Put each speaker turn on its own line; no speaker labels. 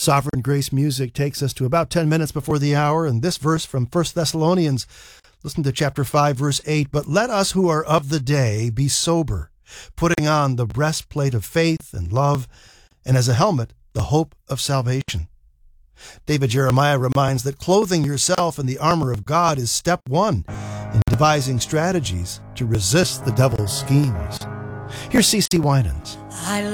Sovereign Grace music takes us to about 10 minutes before the hour, and this verse from 1 Thessalonians, listen to chapter 5, verse 8, "But let us who are of the day be sober, putting on the breastplate of faith and love, and as a helmet, the hope of salvation." David Jeremiah reminds that clothing yourself in the armor of God is step one in devising strategies to resist the devil's schemes. Here's C.C. Winans.
I